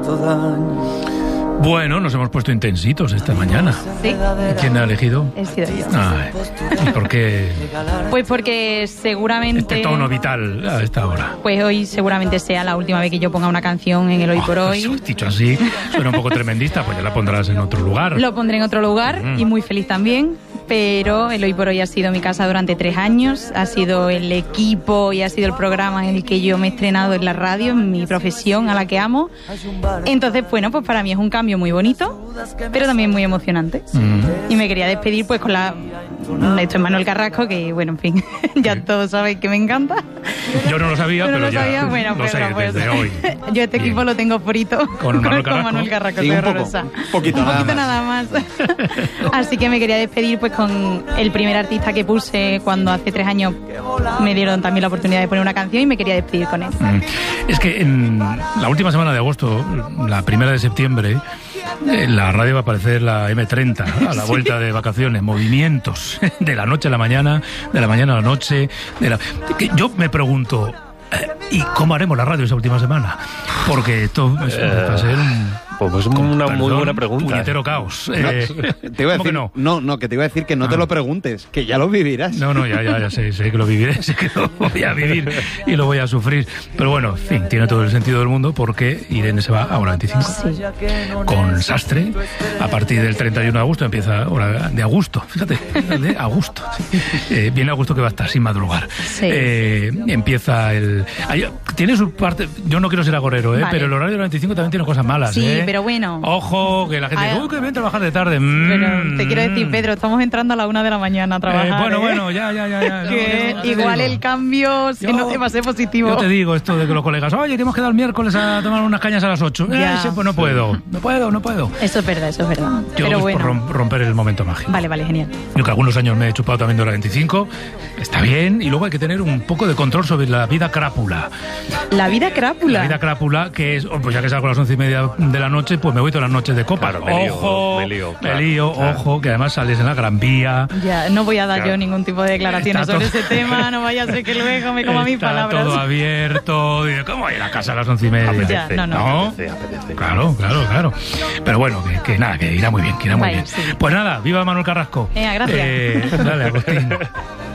tanto daño. Bueno, nos hemos puesto intensitos esta mañana. ¿Sí? ¿Quién ha elegido? He sido yo. Ay, ¿y por qué Pues porque seguramente... este tono vital a esta hora? Pues hoy seguramente sea la última vez que yo ponga una canción en el Hoy por Hoy. Eso, dicho así, suena un poco tremendista, pues ya la pondrás en otro lugar. Lo pondré en otro lugar y muy feliz también. Pero el Hoy por Hoy ha sido mi casa durante 3 años, ha sido el equipo y ha sido el programa en el que yo me he estrenado en la radio, en mi profesión a la que amo. Entonces, bueno, pues para mí es un cambio muy bonito, pero también muy emocionante. Y me quería despedir pues con esto es Manuel Carrasco, que bueno, en fin, ya todos sabéis que me encanta. Yo no lo sabía, pero ya bueno, lo sé pues, desde hoy. Yo este equipo lo tengo frito con Manuel Carrasco, sí, soy un horrorosa. poquito nada más. Así que me quería despedir pues con el primer artista que puse cuando hace 3 años me dieron también la oportunidad de poner una canción y me quería despedir con él. Es que en la última semana de agosto, la 1 de septiembre, en la radio va a aparecer la M30 a la vuelta de vacaciones, movimientos de la noche a la mañana, de la mañana a la noche. Yo me pregunto, ¿y cómo haremos la radio esa última semana? Porque esto va a ser pues una muy buena pregunta. Puñetero caos. Te iba a decir, ¿Cómo que no? Que te iba a decir que no te lo preguntes, que ya lo vivirás. No, ya sé que lo viviré, sé que lo voy a vivir y lo voy a sufrir. Pero bueno, en fin, tiene todo el sentido del mundo porque Irene se va a hora 25. Sí. Con Sastre. A partir del 31 de agosto empieza hora de agosto, fíjate, de agosto. Viene agosto que va a estar sin madrugar. Sí. Empieza tiene su parte, yo no quiero ser agorero, vale. Pero el horario de 25 también tiene cosas malas. Sí, pero bueno. Ojo, que la gente dice, uy, que bien trabajar de tarde. Pero te quiero decir, Pedro, estamos entrando a la 1 de la mañana a trabajar. Bueno, ya. Que igual el cambio no te va a ser positivo. Yo te digo esto de que los colegas, oye, que hemos quedado el miércoles a tomar unas cañas a las 8. Pues no puedo. Eso es verdad. Yo pero bueno. Por romper el momento mágico. Vale, genial. Yo que algunos años me he chupado también de hora 25, está bien, y luego hay que tener un poco de control sobre la vida crápula. ¿La vida crápula? La vida crápula, que es, pues ya que salgo a las 11:30 de la noche, pues me voy todas las noches de copa. Claro, me lío, ojo, que además sales en la Gran Vía. Ya, no voy a dar yo ningún tipo de declaraciones sobre ese tema, no vaya a ser que luego me coma mis palabras. Está todo abierto, ¿cómo voy a ir a casa a las 11:30? Ya, no. Apetece. Claro. Pero bueno, que nada, que irá muy bien, Sí. Pues nada, viva Manuel Carrasco. Gracias. Dale, Agustín.